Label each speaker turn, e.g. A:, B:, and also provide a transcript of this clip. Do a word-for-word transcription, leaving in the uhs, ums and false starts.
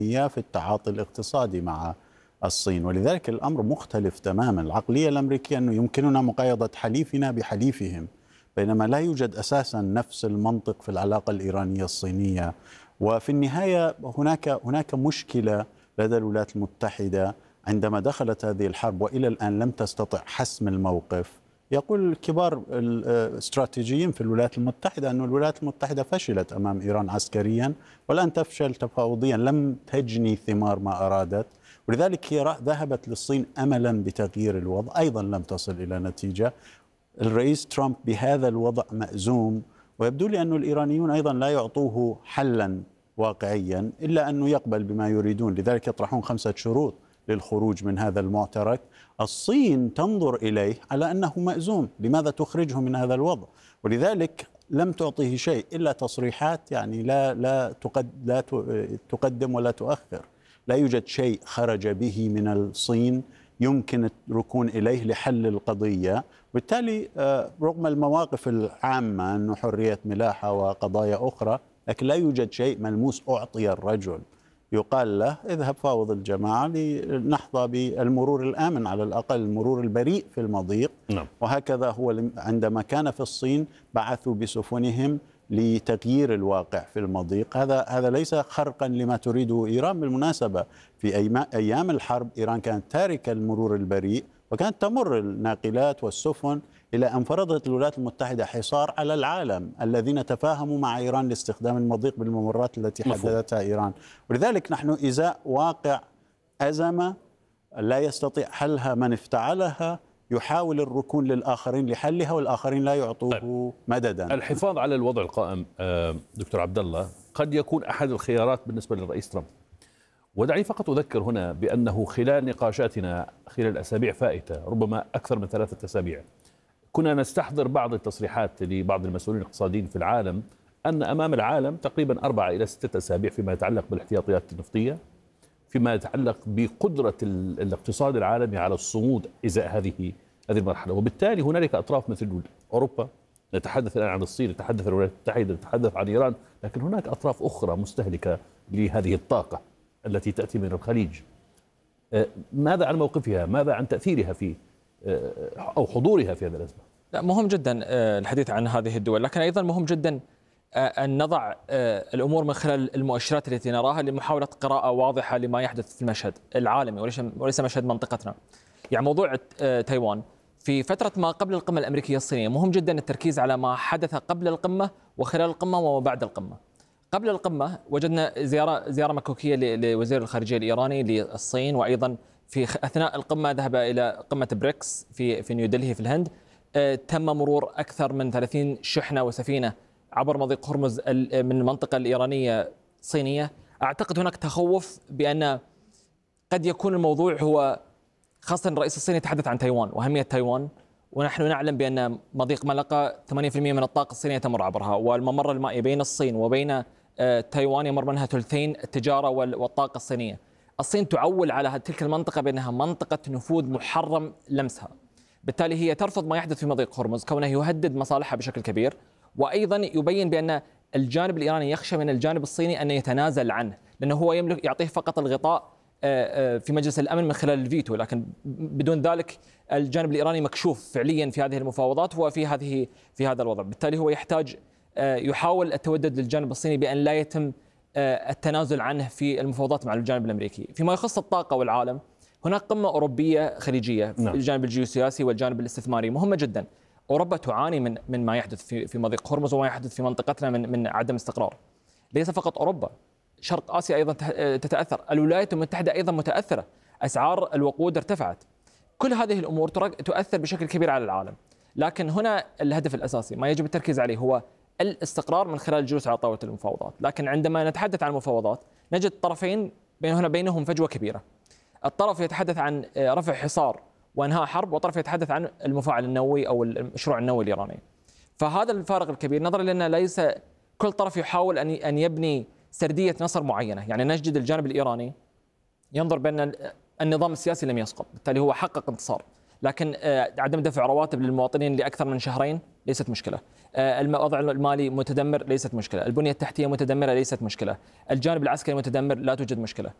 A: في التعاطي الاقتصادي مع الصين، ولذلك الأمر مختلف تماما. العقلية الأمريكية أنه يمكننا مقايضة حليفنا بحليفهم، بينما لا يوجد أساسا نفس المنطق في العلاقة الإيرانية الصينية. وفي النهاية هناك هناك مشكلة لدى الولايات المتحدة عندما دخلت هذه الحرب وإلى الآن لم تستطع حسم الموقف. يقول كبار الاستراتيجيين في الولايات المتحدة أن الولايات المتحدة فشلت أمام إيران عسكريا والآن تفشل تفاوضيا، لم تجني ثمار ما أرادت، ولذلك هي ذهبت للصين أملا بتغيير الوضع، أيضا لم تصل إلى نتيجة. الرئيس ترامب بهذا الوضع مأزوم، ويبدو لي أن الإيرانيون أيضا لا يعطوه حلا واقعيا إلا أنه يقبل بما يريدون، لذلك يطرحون خمسة شروط للخروج من هذا المعترك. الصين تنظر إليه على أنه مأزوم، لماذا تخرجه من هذا الوضع؟ ولذلك لم تعطيه شيء إلا تصريحات، يعني لا لا لا تقدم ولا تؤخر. لا يوجد شيء خرج به من الصين يمكن الركون إليه لحل القضية. بالتالي رغم المواقف العامة أنه حرية ملاحة وقضايا أخرى، لكن لا يوجد شيء ملموس أعطي الرجل يقال له اذهب فاوض الجماعة لنحظى بالمرور الآمن، على الأقل المرور البريء في المضيق. نعم. وهكذا هو عندما كان في الصين بعثوا بسفنهم لتغيير الواقع في المضيق. هذا هذا ليس خرقا لما تريده إيران. بالمناسبة في أيام الحرب إيران كانت تاركة المرور البريء وكانت تمر الناقلات والسفن، إلى أن فرضت الولايات المتحدة حصار على العالم الذين تفاهموا مع إيران لاستخدام المضيق بالممرات التي حددتها إيران. ولذلك نحن إزاء واقع أزمة لا يستطيع حلها من افتعلها، يحاول الركون للآخرين لحلها والآخرين لا يعطوه طيب. مددا.
B: الحفاظ على الوضع القائم دكتور عبد الله قد يكون أحد الخيارات بالنسبة للرئيس ترامب. ودعني فقط أذكر هنا بأنه خلال نقاشاتنا خلال أسابيع فائتة، ربما أكثر من ثلاثة أسابيع، كنا نستحضر بعض التصريحات لبعض المسؤولين الاقتصاديين في العالم أن أمام العالم تقريبا أربعة إلى ستة أسابيع فيما يتعلق بالاحتياطيات النفطية، فيما يتعلق بقدرة الاقتصاد العالمي على الصمود إزاء هذه هذه المرحلة. وبالتالي هنالك أطراف مثل أوروبا، نتحدث الآن عن الصين، نتحدث عن الولايات المتحدة، نتحدث عن إيران، لكن هناك أطراف أخرى مستهلكة لهذه الطاقة التي تأتي من الخليج. ماذا عن موقفها؟ ماذا عن تأثيرها في أو حضورها في هذه الأزمة؟
C: لا، مهم جدا الحديث عن هذه الدول، لكن أيضا مهم جدا أن نضع الأمور من خلال المؤشرات التي نراها لمحاولة قراءة واضحة لما يحدث في المشهد العالمي وليس وليس مشهد منطقتنا. يعني موضوع تايوان في فترة ما قبل القمة الأمريكية الصينية مهم جدا التركيز على ما حدث قبل القمة وخلال القمة وما بعد القمة. قبل القمة وجدنا زيارة زيارة مكوكية لوزير الخارجية الإيراني للصين، وأيضا في أثناء القمة ذهب إلى قمة بريكس في في نيودلهي في الهند. تم مرور أكثر من ثلاثين شحنة وسفينة عبر مضيق هرمز من المنطقة الإيرانية الصينية. أعتقد هناك تخوف بأن قد يكون الموضوع هو، خاصة الرئيس الصيني يتحدث عن تايوان وأهمية تايوان، ونحن نعلم بأن مضيق ملقا ثمانين بالمئة من الطاقة الصينية تمر عبرها، والممر المائي بين الصين وبين تايوان يمر منها ثلثين التجارة والطاقة الصينية. الصين تعول على تلك المنطقة بأنها منطقة نفوذ محرم لمسها، بالتالي هي ترفض ما يحدث في مضيق هرمز كونه يهدد مصالحها بشكل كبير، وأيضا يبين بأن الجانب الإيراني يخشى من الجانب الصيني أن يتنازل عنه، لأنه هو يملك يعطيه فقط الغطاء في مجلس الأمن من خلال الفيتو، لكن بدون ذلك الجانب الإيراني مكشوف فعليا في هذه المفاوضات وفي هذه في هذا الوضع. بالتالي هو يحتاج يحاول التودد للجانب الصيني بأن لا يتم التنازل عنه في المفاوضات مع الجانب الأمريكي. فيما يخص الطاقة والعالم، هناك قمة أوروبية خليجية في الجانب الجيوسياسي والجانب الاستثماري مهمة جدا. أوروبا تعاني من من ما يحدث في في مضيق هرمز وما يحدث في منطقتنا من من عدم استقرار. ليس فقط أوروبا، شرق آسيا أيضا تتأثر، الولايات المتحدة أيضا متأثرة، أسعار الوقود ارتفعت. كل هذه الأمور تؤثر بشكل كبير على العالم، لكن هنا الهدف الأساسي ما يجب التركيز عليه هو الاستقرار من خلال الجلوس على طاولة المفاوضات. لكن عندما نتحدث عن المفاوضات نجد طرفين بين هنا بينهم فجوة كبيرة. الطرف يتحدث عن رفع حصار وانهاء حرب، وطرف يتحدث عن المفاعل النووي او المشروع النووي الايراني. فهذا الفارق الكبير نظرا لان ليس كل طرف يحاول ان ان يبني سرديه نصر معينه. يعني نجد الجانب الايراني ينظر بان النظام السياسي لم يسقط، بالتالي هو حقق انتصار، لكن عدم دفع رواتب للمواطنين لاكثر من شهرين ليست مشكلة. الوضع المالي متدمر، ليست مشكلة. البنية التحتية متدمرة، ليست مشكلة. الجانب العسكري متدمر، لا توجد مشكلة.